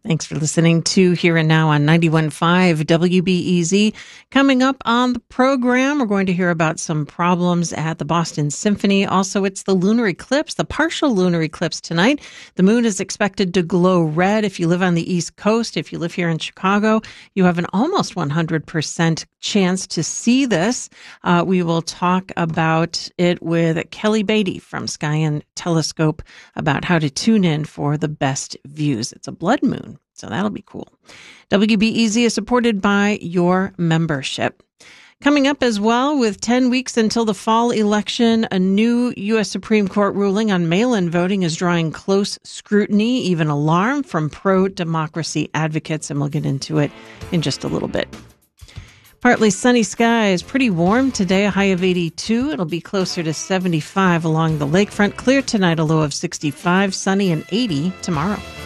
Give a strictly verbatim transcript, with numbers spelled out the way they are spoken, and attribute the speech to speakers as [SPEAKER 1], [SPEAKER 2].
[SPEAKER 1] Thanks for listening to Here and Now on ninety-one point five W B E Z. Coming up on the program, we're going to hear about some problems at the Boston Symphony. Also, it's the lunar eclipse, the partial lunar eclipse tonight. The moon is expected to glow red. If you live on the East Coast, if you live here in Chicago, you have an almost one hundred percent chance to see this. Uh, we will talk about it with Kelly Beatty from Sky and Telescope about how to tune in for the best views. It's a blood moon, so that'll be cool. W B E Z is supported by your membership. Coming up as well, with ten weeks until the fall election, a new U S Supreme Court ruling on mail-in voting is drawing close scrutiny, even alarm from pro-democracy advocates, and we'll get into it in just a little bit. Partly sunny skies, pretty warm today, a high of eighty-two. It'll be closer to seventy-five along the lakefront. Clear tonight, a low of sixty-five, sunny and eighty tomorrow.